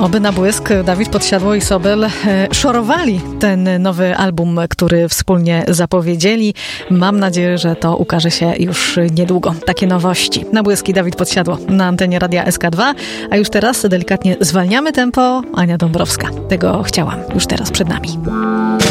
Oby na błysk Dawid Podsiadło i Sobel szorowali ten nowy album, który wspólnie zapowiedzieli. Mam nadzieję, że to ukaże się już niedługo. Takie nowości. Na błysk i Dawid Podsiadło na antenie Radia SK2. A już teraz delikatnie zwalniamy tempo. Ania Dąbrowska. Tego chciałam. Już teraz przed nami.